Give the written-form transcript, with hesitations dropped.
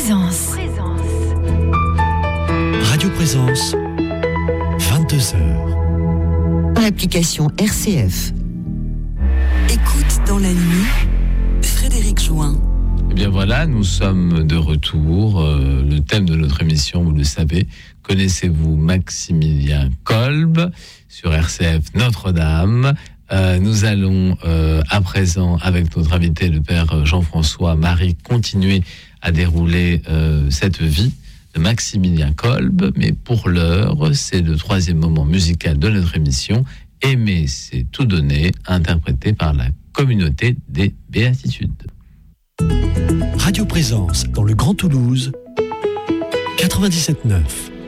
Présence. Radio Présence, 22h. L'application RCF. Écoute dans la nuit, Frédéric Join. Eh bien voilà, nous sommes de retour. Le thème de notre émission, vous le savez, connaissez-vous Maximilien Kolb sur RCF Notre-Dame. Nous allons à présent, avec notre invité, le père Jean-François Marie, continuer à dérouler cette vie de Maximilien Kolb. Mais pour l'heure, c'est le troisième moment musical de notre émission. Aimer, c'est tout donner, interprété par la communauté des Béatitudes. Radio Présence dans le Grand Toulouse, 97.9.